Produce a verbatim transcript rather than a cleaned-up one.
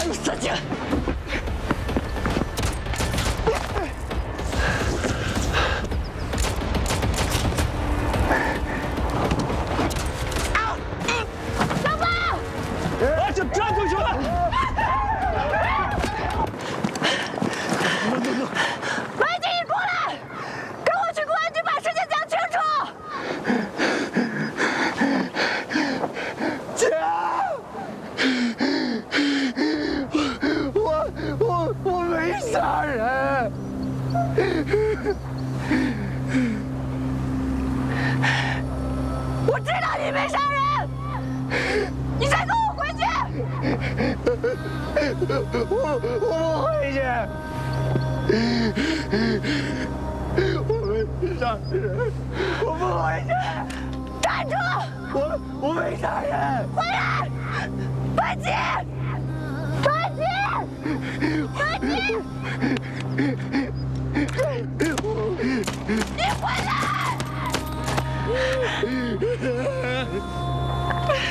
三姐。 就站回去了！走走走！ 白金，你过来，跟我去公安局把事情讲清楚。 姐，我我我没杀人。 我知道你没杀人，你再跟我回去。 我我不回去，我没杀人，我不回去。 站住！ 我我没杀人。 回来！白金！白金！白金！你回来！